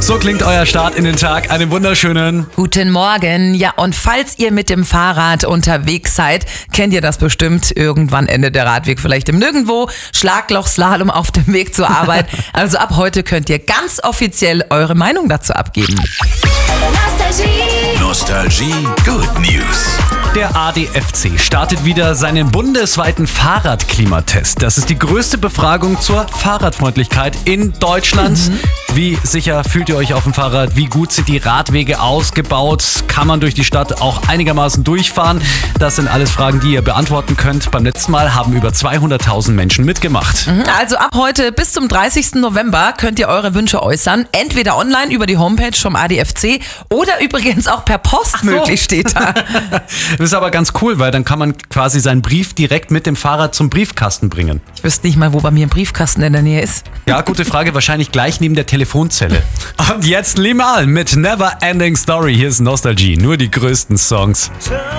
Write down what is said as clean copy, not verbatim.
So klingt euer Start in den Tag. Einen wunderschönen Guten Morgen. Ja, und falls ihr mit dem Fahrrad unterwegs seid, kennt ihr das bestimmt. Irgendwann endet der Radweg vielleicht im Nirgendwo. Schlagloch-Slalom auf dem Weg zur Arbeit. Also ab heute könnt ihr ganz offiziell eure Meinung dazu abgeben. Nostalgie Good News. Der ADFC startet wieder seinen bundesweiten Fahrradklimatest. Das ist die größte Befragung zur Fahrradfreundlichkeit in Deutschland. Wie sicher fühlt ihr euch auf dem Fahrrad? Wie gut sind die Radwege ausgebaut? Kann man durch die Stadt auch einigermaßen durchfahren? Das sind alles Fragen, die ihr beantworten könnt. Beim letzten Mal haben über 200.000 Menschen mitgemacht. Also ab heute bis zum 30. November könnt ihr eure Wünsche äußern. Entweder online über die Homepage vom ADFC oder übrigens auch per Post möglich, steht da. Das ist aber ganz cool, weil dann kann man quasi seinen Brief direkt mit dem Fahrrad zum Briefkasten bringen. Ich wüsste nicht mal, wo bei mir ein Briefkasten in der Nähe ist. Ja, gute Frage. Wahrscheinlich gleich neben der Telefonzelle. Und jetzt Limal mit Never Ending Story. Hier ist Nostalgie. Nur die größten Songs.